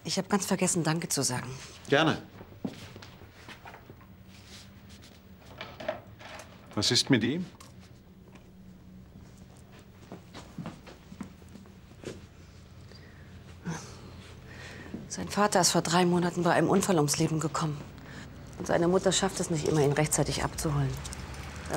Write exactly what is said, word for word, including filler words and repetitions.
Ich habe ganz vergessen, Danke zu sagen. Gerne. Was ist mit ihm? Sein Vater ist vor drei Monaten bei einem Unfall ums Leben gekommen. Und seine Mutter schafft es nicht immer, ihn rechtzeitig abzuholen.